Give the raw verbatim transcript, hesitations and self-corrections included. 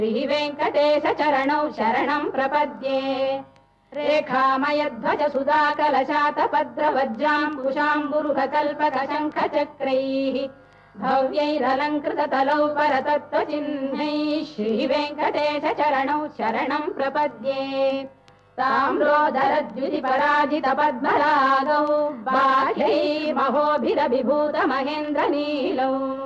श्रीवेङ्कटेश चरणौ शरणं प्रपद्ये रेखामयध्वज सुधाकलशातपद्रवज्राम्बुशाम्बुरुहकल्पकशङ्खचक्रैः भव्यैरलङ्कृततलौ परतत्त्वचिह्नैः श्रीवेङ्कटेश चरणौ शरणं प्रपद्ये ताम्रोदरद्युतिपराजितपद्मरागौ बाह्यैर्महोभिरभिभूतमहेन्द्रनीलौ